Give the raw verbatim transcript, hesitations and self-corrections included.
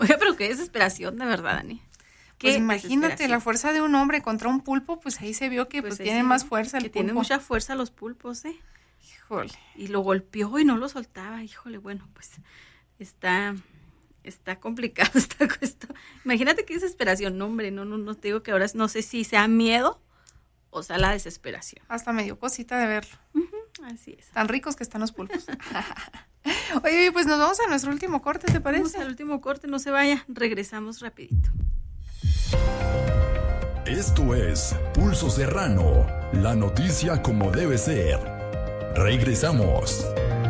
Oye, pero qué desesperación, de verdad, Dani. Pues imagínate la fuerza de un hombre contra un pulpo, pues ahí se vio que pues, pues tiene más fuerza el que pulpo. Tiene mucha fuerza los pulpos, ¿eh? Híjole. Y lo golpeó y no lo soltaba, híjole, bueno, pues está, está complicado esta cuestión. Imagínate qué desesperación, no, hombre, no, no, no te digo que ahora no sé si sea miedo o sea la desesperación. Hasta me dio cosita de verlo. Uh-huh, así es. Tan ricos que están los pulpos. Oye, pues nos vamos a nuestro último corte, ¿te parece? Vamos al último corte, no se vaya, regresamos rapidito. Esto es Pulso Serrano, la noticia como debe ser. Regresamos.